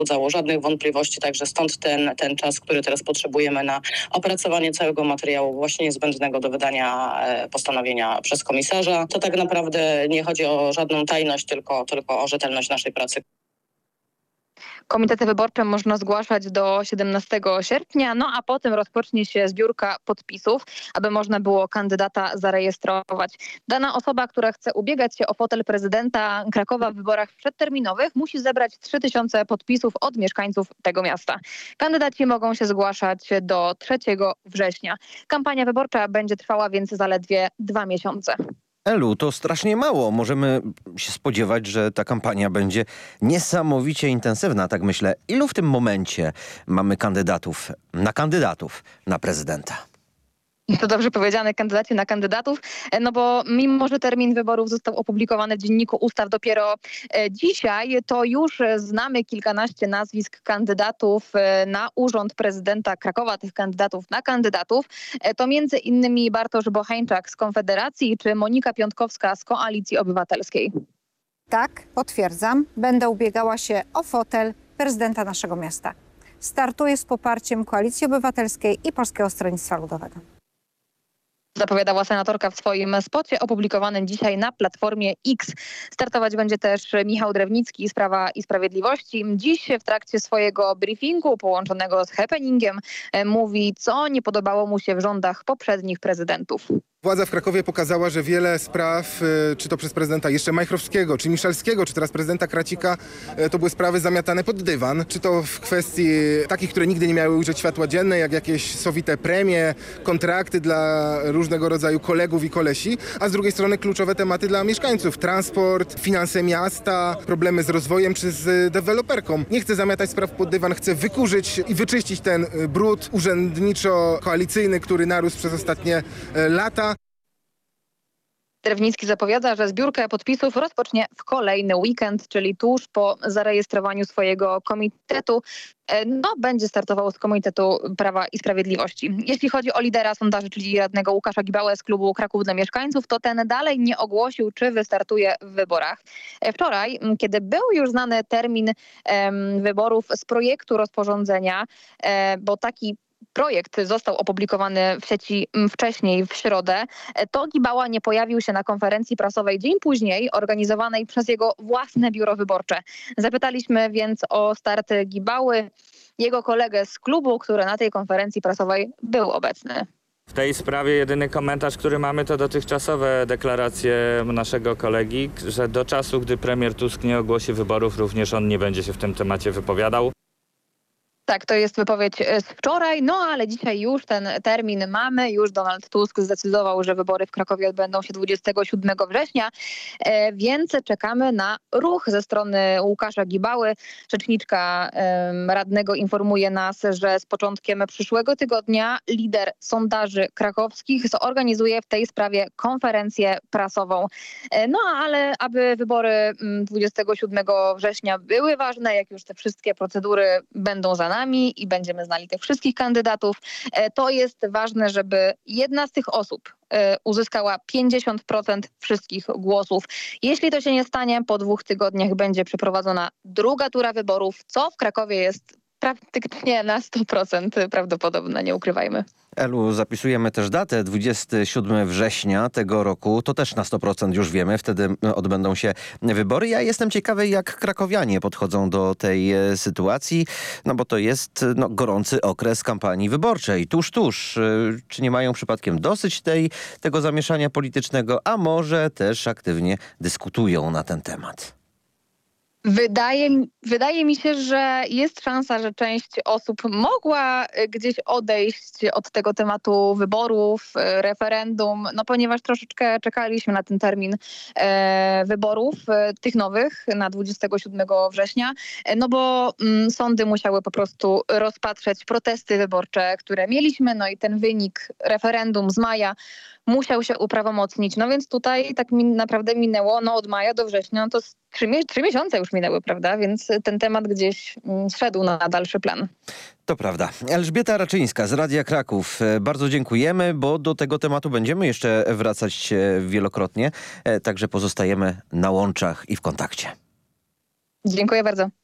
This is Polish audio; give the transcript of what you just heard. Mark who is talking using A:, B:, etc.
A: budzało żadnych wątpliwości, także stąd ten czas, który teraz potrzebujemy na opracowanie całego materiału właśnie niezbędnego do wydania postanowienia przez komisarza. To tak naprawdę nie chodzi o żadną tajność, tylko o rzetelność naszej pracy.
B: Komitety wyborcze można zgłaszać do 17 sierpnia, no a potem rozpocznie się zbiórka podpisów, aby można było kandydata zarejestrować. Dana osoba, która chce ubiegać się o fotel prezydenta Krakowa w wyborach przedterminowych, musi zebrać 3000 podpisów od mieszkańców tego miasta. Kandydaci mogą się zgłaszać do 3 września. Kampania wyborcza będzie trwała więc zaledwie 2 miesiące.
C: Elu, to strasznie mało. Możemy się spodziewać, że ta kampania będzie niesamowicie intensywna, tak myślę. Ilu w tym momencie mamy kandydatów na prezydenta?
B: To dobrze powiedziane, kandydaci na kandydatów, no bo mimo, że termin wyborów został opublikowany w Dzienniku Ustaw dopiero dzisiaj, to już znamy kilkanaście nazwisk kandydatów na urząd prezydenta Krakowa, tych kandydatów na kandydatów. To między innymi Bartosz Bocheńczak z Konfederacji czy Monika Piątkowska z Koalicji Obywatelskiej.
D: Tak, potwierdzam, będę ubiegała się o fotel prezydenta naszego miasta. Startuję z poparciem Koalicji Obywatelskiej i Polskiego Stronnictwa Ludowego.
B: Zapowiadała senatorka w swoim spocie opublikowanym dzisiaj na Platformie X. Startować będzie też Michał Drewnicki z Prawa i Sprawiedliwości. Dziś w trakcie swojego briefingu połączonego z happeningiem mówi, co nie podobało mu się w rządach poprzednich prezydentów.
E: Władza w Krakowie pokazała, że wiele spraw, czy to przez prezydenta jeszcze Majchrowskiego, czy Miszalskiego, czy teraz prezydenta Kracika, to były sprawy zamiatane pod dywan. Czy to w kwestii takich, które nigdy nie miały ujrzeć światła dzienne, jak jakieś sowite premie, kontrakty dla różnego rodzaju kolegów i kolesi, a z drugiej strony kluczowe tematy dla mieszkańców. Transport, finanse miasta, problemy z rozwojem czy z deweloperką. Nie chcę zamiatać spraw pod dywan, chcę wykurzyć i wyczyścić ten brud urzędniczo-koalicyjny, który narósł przez ostatnie lata.
B: Drewnicki zapowiada, że zbiórkę podpisów rozpocznie w kolejny weekend, czyli tuż po zarejestrowaniu swojego komitetu. Będzie startował z Komitetu Prawa i Sprawiedliwości. Jeśli chodzi o lidera sondaży, czyli radnego Łukasza Gibałę z klubu Kraków dla Mieszkańców, to ten dalej nie ogłosił, czy wystartuje w wyborach. Wczoraj, kiedy był już znany termin wyborów z projektu rozporządzenia, bo taki projekt został opublikowany w sieci wcześniej, w środę, to Gibała nie pojawił się na konferencji prasowej dzień później, organizowanej przez jego własne biuro wyborcze. Zapytaliśmy więc o start Gibały, jego kolegę z klubu, który na tej konferencji prasowej był obecny.
F: W tej sprawie jedyny komentarz, który mamy, to dotychczasowe deklaracje naszego kolegi, że do czasu, gdy premier Tusk nie ogłosi wyborów, również on nie będzie się w tym temacie wypowiadał.
B: Tak, to jest wypowiedź z wczoraj, ale dzisiaj już ten termin mamy. Już Donald Tusk zdecydował, że wybory w Krakowie odbędą się 27 września, więc czekamy na ruch ze strony Łukasza Gibały. Rzeczniczka radnego informuje nas, że z początkiem przyszłego tygodnia lider sondaży krakowskich zorganizuje w tej sprawie konferencję prasową. Ale aby wybory 27 września były ważne, jak już te wszystkie procedury będą za nami i będziemy znali tych wszystkich kandydatów, to jest ważne, żeby jedna z tych osób uzyskała 50% wszystkich głosów. Jeśli to się nie stanie, po 2 tygodniach będzie przeprowadzona druga tura wyborów, co w Krakowie jest praktycznie na 100% prawdopodobne, nie ukrywajmy.
C: Elu, zapisujemy też datę, 27 września tego roku. To też na 100% już wiemy, wtedy odbędą się wybory. Ja jestem ciekawy, jak krakowianie podchodzą do tej sytuacji, bo to jest gorący okres kampanii wyborczej. Tuż. Czy nie mają przypadkiem dosyć tego zamieszania politycznego, a może też aktywnie dyskutują na ten temat?
B: Wydaje mi się, że jest szansa, że część osób mogła gdzieś odejść od tego tematu wyborów, referendum, ponieważ troszeczkę czekaliśmy na ten termin wyborów, tych nowych, na 27 września, bo sądy musiały po prostu rozpatrzeć protesty wyborcze, które mieliśmy, i ten wynik referendum z maja musiał się uprawomocnić. Więc tutaj tak naprawdę minęło od maja do września, to 3 miesiące już minęły, prawda? Więc ten temat gdzieś zszedł na dalszy plan.
C: To prawda. Elżbieta Raczyńska z Radia Kraków. Bardzo dziękujemy, bo do tego tematu będziemy jeszcze wracać wielokrotnie. Także pozostajemy na łączach i w kontakcie.
B: Dziękuję bardzo.